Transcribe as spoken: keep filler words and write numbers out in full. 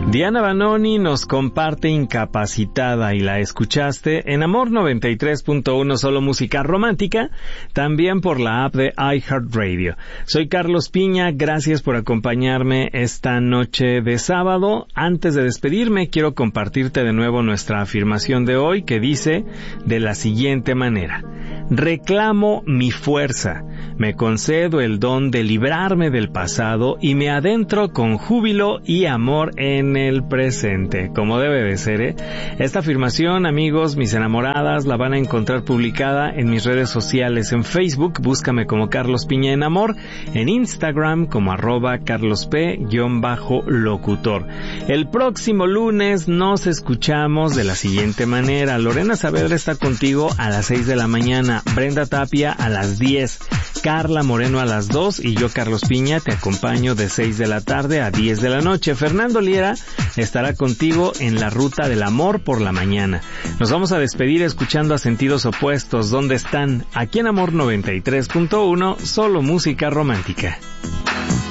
Diana Vanoni nos comparte Incapacitada y la escuchaste en Amor noventa y tres punto uno, solo música romántica, también por la app de iHeartRadio. Soy Carlos Piña, gracias por acompañarme esta noche de sábado. Antes de despedirme, quiero compartirte de nuevo nuestra afirmación de hoy, que dice de la siguiente manera: reclamo mi fuerza, me concedo el don de librarme del pasado y me adentro con júbilo y amor en el presente, como debe de ser, ¿eh? Esta afirmación, amigos, mis enamoradas, la van a encontrar publicada en mis redes sociales. En Facebook, búscame como Carlos Piña en Amor, en Instagram como arroba carlosp-locutor. El próximo lunes nos escuchamos de la siguiente manera: Lorena Saavedra está contigo a las seis de la mañana, Brenda Tapia a las diez, Carla Moreno a las dos y yo, Carlos Piña, te acompaño de seis de la tarde a diez de la noche. Fernando Liera estará contigo en la ruta del amor por la mañana. Nos vamos a despedir escuchando a Sentidos Opuestos. ¿Dónde están? Aquí en Amor noventa y tres punto uno, solo música romántica.